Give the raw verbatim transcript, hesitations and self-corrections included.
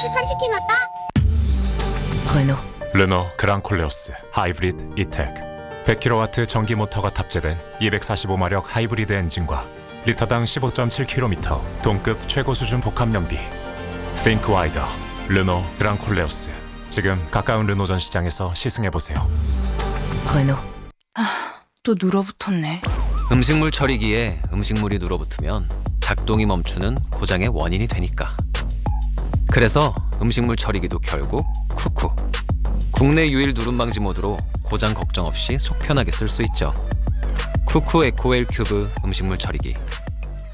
삼십 킬로미터 왔다. 르노. 르노 그랑콜레오스 하이브리드 이텍 백 킬로와트 전기 모터가 탑재된 이백사십오 마력 하이브리드 엔진과 리터당 십오 점 칠 킬로미터 동급 최고 수준 복합 연비. Think wider. 르노 그랑콜레오스. 지금 가까운 르노 전 시장에서 시승해보세요. 르노. 아, 또 눌어붙었네. 음식물 처리기에 음식물이 눌어붙으면 작동이 멈추는 고장의 원인이 되니까. 그래서 음식물 처리기도 결국 쿠쿠. 국내 유일 누름 방지 모드로 고장 걱정 없이 속 편하게 쓸 수 있죠. 쿠쿠 에코웰 큐브 음식물 처리기.